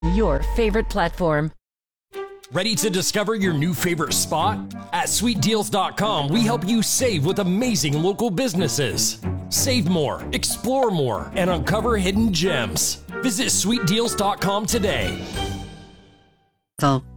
your favorite platform. Ready to discover your new favorite spot? At sweetdeals.com, we help you save with amazing local businesses. Save more, explore more, and uncover hidden gems. Visit sweetdeals.com today.